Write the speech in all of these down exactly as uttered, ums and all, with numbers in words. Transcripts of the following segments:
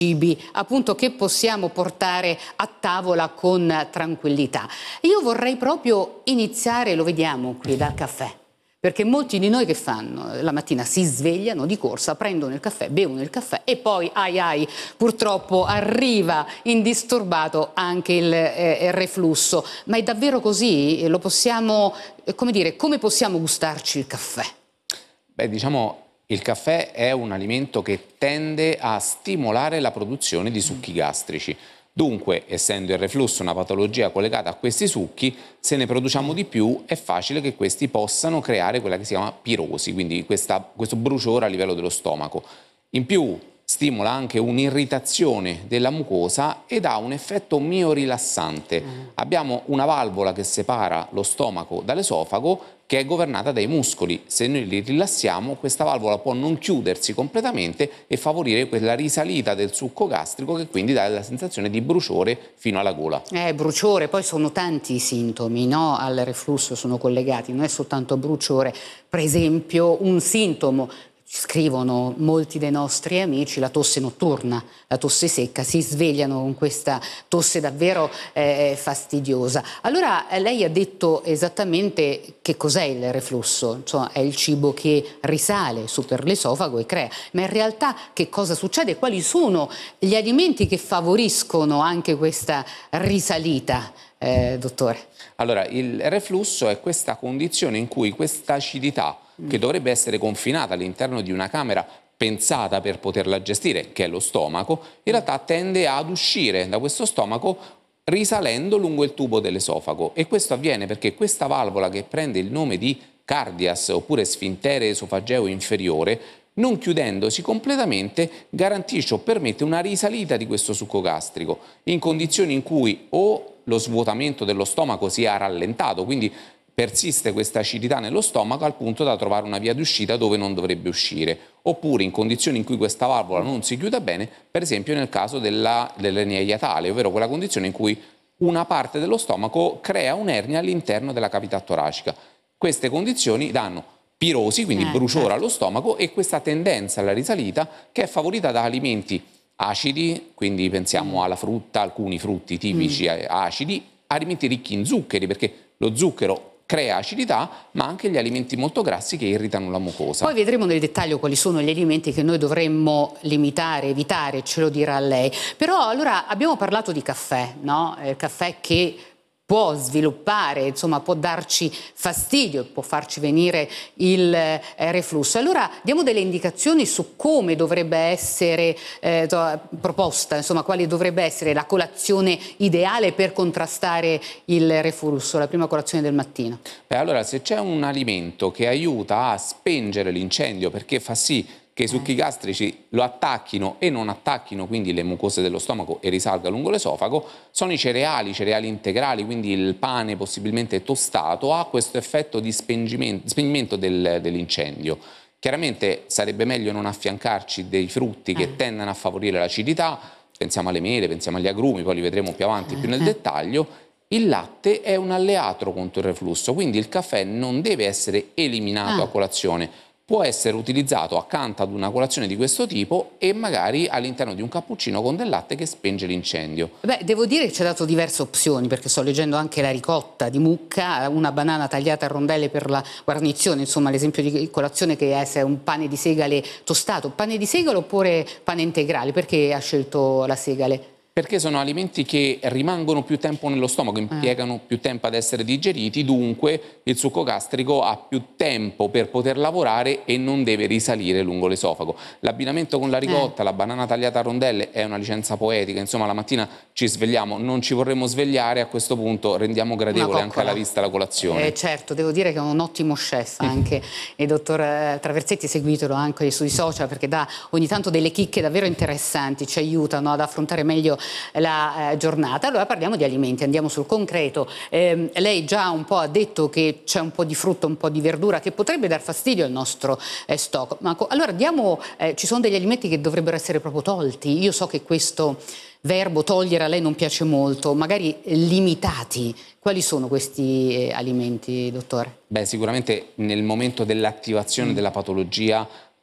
cibi appunto che possiamo portare a tavola con tranquillità. Io vorrei proprio iniziare, lo vediamo qui, dal caffè. Perché molti di noi che fanno? La mattina si svegliano di corsa, prendono il caffè, bevono il caffè e poi, ai ai, purtroppo arriva indisturbato anche il, eh, il reflusso. Ma è davvero così? Lo possiamo, eh, come dire, come possiamo gustarci il caffè? Beh, diciamo, il caffè è un alimento che tende a stimolare la produzione di succhi gastrici. Dunque, essendo il reflusso una patologia collegata a questi succhi, se ne produciamo di più è facile che questi possano creare quella che si chiama pirosi, quindi questa, questo bruciore a livello dello stomaco. In più stimola anche un'irritazione della mucosa ed ha un effetto miorilassante. Mm. Abbiamo una valvola che separa lo stomaco dall'esofago che è governata dai muscoli. Se noi li rilassiamo, questa valvola può non chiudersi completamente e favorire quella risalita del succo gastrico che quindi dà la sensazione di bruciore fino alla gola. Eh, bruciore, poi sono tanti i sintomi, no? Al reflusso sono collegati, non è soltanto bruciore. Per esempio, un sintomo, scrivono molti dei nostri amici, la tosse notturna, la tosse secca, si svegliano con questa tosse davvero eh, fastidiosa. Allora lei ha detto esattamente che cos'è il reflusso, insomma è il cibo che risale su per l'esofago e crea, ma in realtà che cosa succede? Quali sono gli alimenti che favoriscono anche questa risalita, eh, dottore? Allora, il reflusso è questa condizione in cui questa acidità che dovrebbe essere confinata all'interno di una camera pensata per poterla gestire, che è lo stomaco, in realtà tende ad uscire da questo stomaco risalendo lungo il tubo dell'esofago. E questo avviene perché questa valvola che prende il nome di cardias oppure sfintere esofageo inferiore, non chiudendosi completamente, garantisce o permette una risalita di questo succo gastrico in condizioni in cui o lo svuotamento dello stomaco sia rallentato, quindi persiste questa acidità nello stomaco al punto da trovare una via d'uscita dove non dovrebbe uscire, oppure in condizioni in cui questa valvola non si chiuda bene, per esempio nel caso dell'ernia iatale, ovvero quella condizione in cui una parte dello stomaco crea un'ernia all'interno della cavità toracica. Queste condizioni danno pirosi, quindi eh, bruciore certo. allo stomaco, e questa tendenza alla risalita che è favorita da alimenti acidi, quindi pensiamo mm. alla frutta, alcuni frutti tipici mm. acidi, alimenti ricchi in zuccheri, perché lo zucchero crea acidità, ma anche gli alimenti molto grassi che irritano la mucosa. Poi vedremo nel dettaglio quali sono gli alimenti che noi dovremmo limitare, evitare, ce lo dirà lei. Però allora abbiamo parlato di caffè, no? Il caffè che può sviluppare, insomma può darci fastidio, può farci venire il eh, reflusso. Allora diamo delle indicazioni su come dovrebbe essere eh, proposta, insomma quale dovrebbe essere la colazione ideale per contrastare il reflusso, la prima colazione del mattino. Beh, allora se c'è un alimento che aiuta a spengere l'incendio perché fa sì che i succhi gastrici lo attacchino e non attacchino quindi le mucose dello stomaco e risalga lungo l'esofago, sono i cereali, cereali integrali, quindi il pane possibilmente tostato ha questo effetto di spegnimento, spegnimento del, dell'incendio. Chiaramente sarebbe meglio non affiancarci dei frutti che eh. tendono a favorire l'acidità, pensiamo alle mele, pensiamo agli agrumi, poi li vedremo più avanti, più nel eh. dettaglio. Il latte è un alleato contro il reflusso, quindi il caffè non deve essere eliminato ah. a colazione. Può essere utilizzato accanto ad una colazione di questo tipo e magari all'interno di un cappuccino con del latte che spenge l'incendio. Beh, devo dire che ci ha dato diverse opzioni, perché sto leggendo anche la ricotta di mucca, una banana tagliata a rondelle per la guarnizione, insomma l'esempio di colazione che è un pane di segale tostato. Pane di segale oppure pane integrale? Perché ha scelto la segale? Perché sono alimenti che rimangono più tempo nello stomaco, impiegano eh. più tempo ad essere digeriti, dunque il succo gastrico ha più tempo per poter lavorare e non deve risalire lungo l'esofago. L'abbinamento con la ricotta, eh. la banana tagliata a rondelle è una licenza poetica, insomma la mattina ci svegliamo, non ci vorremmo svegliare, a questo punto rendiamo gradevole anche alla vista la colazione. Eh, certo, devo dire che è un ottimo chef anche il dottor Traversetti, seguitelo anche sui social perché dà ogni tanto delle chicche davvero interessanti, ci aiutano ad affrontare meglio la eh, giornata. Allora parliamo di alimenti, andiamo sul concreto. Eh, lei già un po' ha detto che c'è un po' di frutta, un po' di verdura che potrebbe dar fastidio al nostro eh, stomaco. Allora diamo, eh, ci sono degli alimenti che dovrebbero essere proprio tolti. Io so che questo verbo togliere a lei non piace molto, magari limitati. Quali sono questi eh, alimenti, dottore? Beh, sicuramente nel momento dell'attivazione mm. della patologia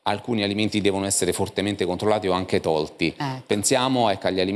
alcuni alimenti devono essere fortemente controllati o anche tolti. Ecco. Pensiamo ecco, agli alimenti